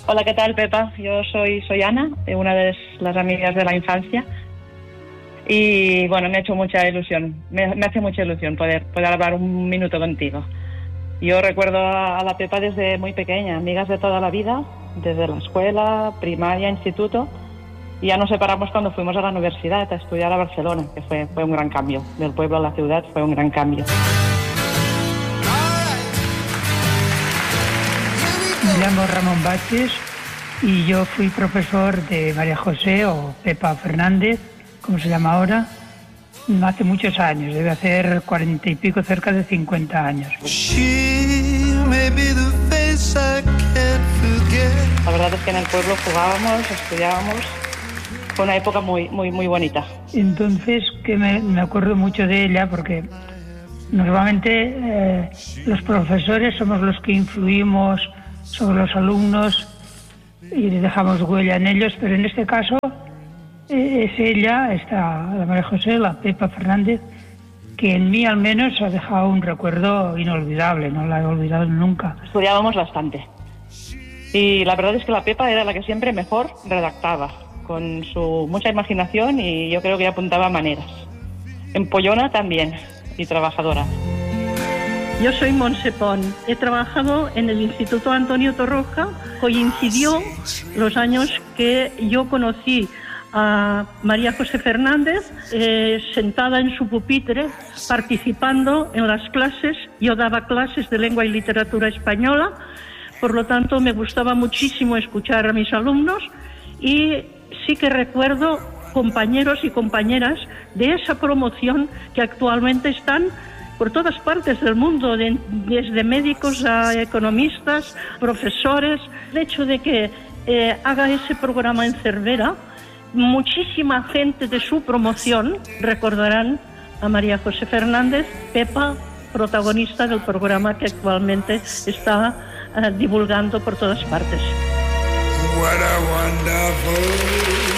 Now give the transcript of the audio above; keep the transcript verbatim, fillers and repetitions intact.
Hola, ¿qué tal, Pepa? Yo soy, soy Ana, una de las amigas de la infancia. Y bueno, me ha hecho mucha ilusión, me, me hace mucha ilusión poder, poder hablar un minuto contigo. Yo recuerdo a, a la Pepa desde muy pequeña, amigas de toda la vida, desde la escuela, primaria, instituto. Y ya nos separamos cuando fuimos a la universidad a estudiar a Barcelona, que fue, fue un gran cambio. Del pueblo a la ciudad fue un gran cambio. Me llamo Ramón Baches y yo fui profesor de María José o Pepa Fernández, como se llama ahora, hace muchos años, debe hacer cuarenta y pico, cerca de cincuenta años. La verdad es que en el pueblo jugábamos, estudiábamos, fue una época muy, muy, muy bonita. Entonces, que me, me acuerdo mucho de ella porque normalmente eh, los profesores somos los que influimos sobre los alumnos y dejamos huella en ellos, pero en este caso eh, es ella, esta, la María José, la Pepa Fernández, que en mí al menos ha dejado un recuerdo inolvidable, no la he olvidado nunca. Estudiábamos bastante y la verdad es que la Pepa era la que siempre mejor redactaba, con su mucha imaginación y yo creo que apuntaba maneras. Empollona también y trabajadora. Yo soy Montse Pont. He trabajado en el Instituto Antonio Torroja. Coincidió los años que yo conocí a María José Fernández, eh, sentada en su pupitre, participando en las clases. Yo daba clases de lengua y literatura española, por lo tanto me gustaba muchísimo escuchar a mis alumnos y sí que recuerdo compañeros y compañeras de esa promoción que actualmente están por todas partes del mundo, de, desde médicos a economistas, profesores. El hecho de que eh, haga ese programa en Cervera, muchísima gente de su promoción recordarán a María José Fernández, Pepa, protagonista del programa que actualmente está eh, divulgando por todas partes. What a wonderful